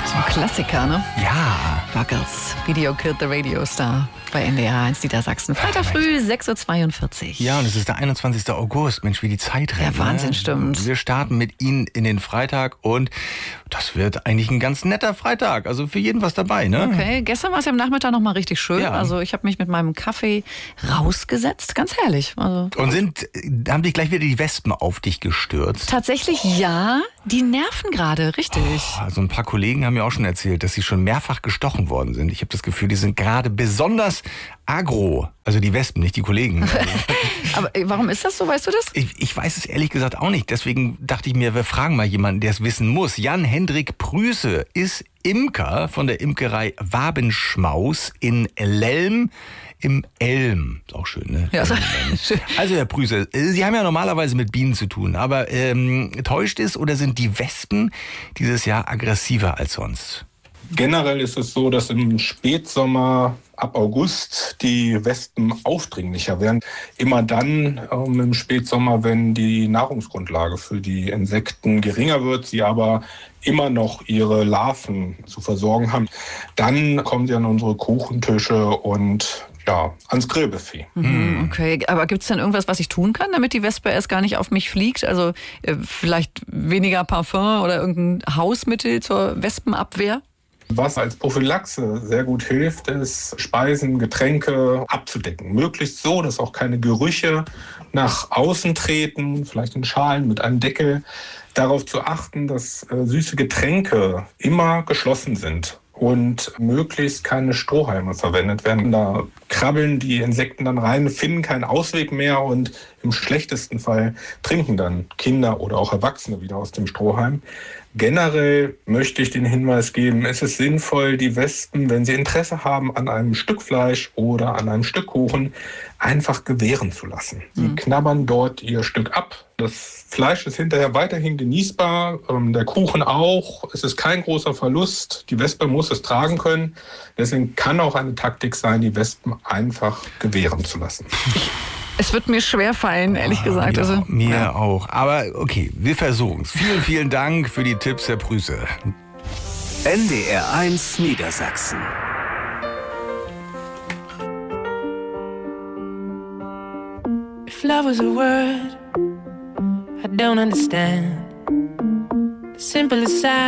So ein Klassiker, ne? Ja. Buggles, Video Killed the Radio Star bei NDR 1 Niedersachsen. Freitag früh, 6.42 Uhr. Ja, und es ist der 21. August. Mensch, wie die Zeit rennt. Ja, Wahnsinn, ne? stimmt. Wir starten mit Ihnen in den Freitag und das wird eigentlich ein ganz netter Freitag. Also für jeden was dabei, ne? Okay, gestern war es ja am Nachmittag noch mal richtig schön. Ja. Also ich habe mich mit meinem Kaffee rausgesetzt. Ganz herrlich. Also Und haben dich gleich wieder die Wespen auf dich gestürzt? tatsächlich ja, die nerven gerade, richtig. Also ein paar Kollegen haben mir auch schon erzählt, dass sie schon mehrfach gestochen worden sind. Ich habe das Gefühl, die sind gerade besonders agro. Also die Wespen, nicht die Kollegen. Aber warum ist das so, weißt du das? Ich weiß es ehrlich gesagt auch nicht. Deswegen dachte ich mir, wir fragen mal jemanden, der es wissen muss. Jan-Hendrik Prüße ist Imker von der Imkerei Wabenschmaus in Lelm im Elm. Ist auch schön, ne? Ja, so- Also Herr Prüße, Sie haben ja normalerweise mit Bienen zu tun, aber täuscht es oder sind die Wespen dieses Jahr aggressiver als sonst? Generell ist es so, dass im Spätsommer ab August die Wespen aufdringlicher werden. Immer dann im Spätsommer, wenn die Nahrungsgrundlage für die Insekten geringer wird, sie aber immer noch ihre Larven zu versorgen haben. Dann kommen sie an unsere Kuchentische und ja, ans Grillbuffet. Okay, aber gibt es denn irgendwas, was ich tun kann, damit die Wespe erst gar nicht auf mich fliegt? Also vielleicht weniger Parfum oder irgendein Hausmittel zur Wespenabwehr? Was als Prophylaxe sehr gut hilft, ist, Speisen, Getränke abzudecken. Möglichst so, dass auch keine Gerüche nach außen treten, vielleicht in Schalen mit einem Deckel. Darauf zu achten, dass süße Getränke immer geschlossen sind und möglichst keine Strohhalme verwendet werden. Da krabbeln die Insekten dann rein, finden keinen Ausweg mehr und im schlechtesten Fall trinken dann Kinder oder auch Erwachsene wieder aus dem Strohhalm. Generell möchte ich den Hinweis geben, es ist sinnvoll, die Wespen, wenn sie Interesse haben an einem Stück Fleisch oder an einem Stück Kuchen, einfach gewähren zu lassen. Sie knabbern dort ihr Stück ab. Das Fleisch ist hinterher weiterhin genießbar, der Kuchen auch. Es ist kein großer Verlust. Die Wespe muss es tragen können. Deswegen kann auch eine Taktik sein, die Wespen einfach gewähren zu lassen. Es wird mir schwer fallen, ehrlich gesagt. Ja, Also, mir ja. auch. Aber okay, wir versuchen es. Vielen, vielen Dank für die Tipps, Herr Prüße. NDR 1 Niedersachsen. If love was a word I don't understand, the simplest sign